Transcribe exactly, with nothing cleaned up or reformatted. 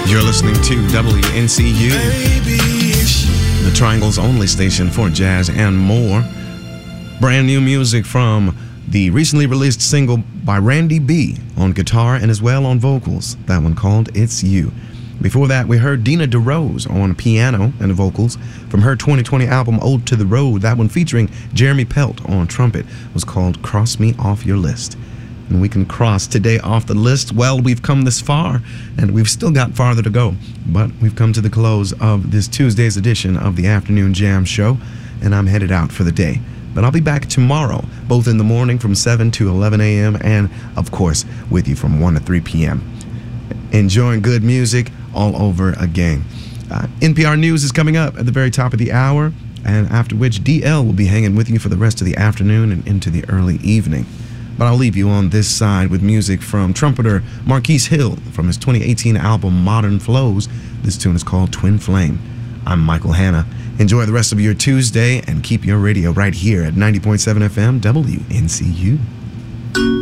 You're listening to W N C U, the Triangle's only station for jazz and more. Brand new music from the recently released single by Randy B on guitar and as well on vocals. That one called It's You. Before that, we heard Dina DeRose on piano and vocals from her twenty twenty album Ode to the Road. That one featuring Jeremy Pelt on trumpet was called Cross Me Off Your List. And we can cross today off the list. Well, we've come this far, and we've still got farther to go. But we've come to the close of this Tuesday's edition of the Afternoon Jam Show, and I'm headed out for the day. But I'll be back tomorrow, both in the morning from seven to eleven a.m., and, of course, with you from one to three p.m. Enjoying good music all over again. Uh, N P R News is coming up at the very top of the hour, and after which D L will be hanging with you for the rest of the afternoon and into the early evening. But I'll leave you on this side with music from trumpeter Marquise Hill from his twenty eighteen album Modern Flows. This tune is called Twin Flame. I'm Michael Hanna. Enjoy the rest of your Tuesday and keep your radio right here at ninety point seven F M W N C U.